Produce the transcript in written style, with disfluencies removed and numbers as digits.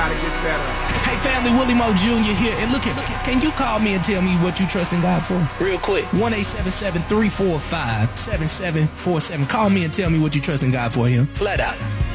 gotta get better. Hey family, Willie Mo Jr. here. And look at me. Can you call me and tell me what you trust in God for? Real quick. 1-877-345-7747. Call me and tell me what you trust in God for here. Flat out.